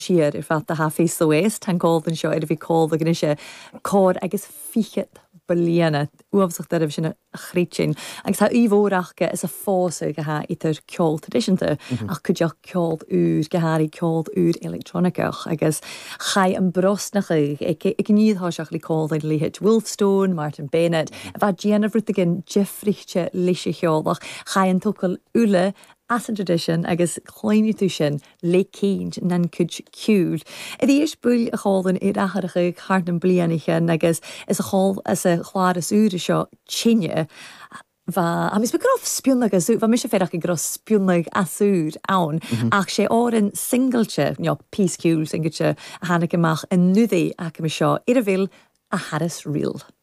siar ar fat a ha face the waist tan cóil an seo ar bhí cóil a gine se cód agus fichiad bliana uamsacht ar sin a chrítin. Agus tá íhórachcha is a fósa go ha itar ceol tradiisianta ach chuideach ceol úr gohaí ceol úr electronicach agus chai an brosnach ag níadthá seach le cóil ag líhéid Wolfstone, Martin Bennett, a bheit déanamh rutigin jeffrichte lise cheolach chai an tucail ule as an tradition agus chláinú tú sin le céint nan cúd ciúd. I dhéis buil a chálan i racharacha chart an blianaiche agus is a cháil as a chláras úr seo tsinne a mis begrof spiúnlag asú, va mis féach i gros spiúnlag asúr ann ach sé áan singleche, peace ciúl singleche a hannig amach an nudé ac am seo ar a bhil a Harris Reel.